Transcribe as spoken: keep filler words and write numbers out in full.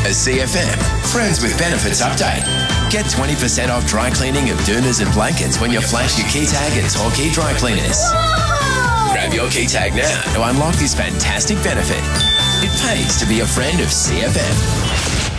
A C F M Friends with Benefits update. Get twenty percent off dry cleaning of doonas and blankets when you flash your key tag at Torquay Dry Cleaners. Whoa! Grab your key tag now to unlock this fantastic benefit. It pays to be a friend of C F M.